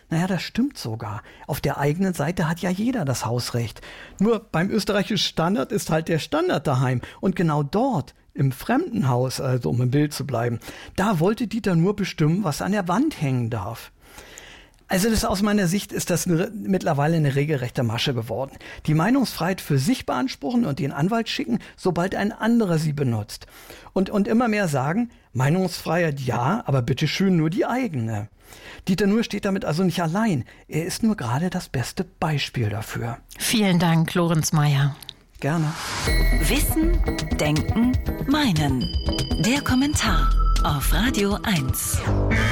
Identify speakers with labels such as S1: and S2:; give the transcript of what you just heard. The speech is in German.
S1: Naja, das stimmt sogar. Auf der eigenen Seite hat ja jeder das Hausrecht. Nur beim österreichischen Standard ist halt der Standard daheim. Und genau dort, im Fremdenhaus, also um im Bild zu bleiben, da wollte Dieter nur bestimmen, was an der Wand hängen darf. Also aus meiner Sicht ist das mittlerweile eine regelrechte Masche geworden. Die Meinungsfreiheit für sich beanspruchen und den Anwalt schicken, sobald ein anderer sie benutzt. Und immer mehr sagen, Meinungsfreiheit ja, aber bitteschön nur die eigene. Dieter Nuhr steht damit also nicht allein. Er ist nur gerade das beste Beispiel dafür.
S2: Vielen Dank, Lorenz Meyer.
S1: Gerne.
S3: Wissen, Denken, Meinen. Der Kommentar auf Radio 1.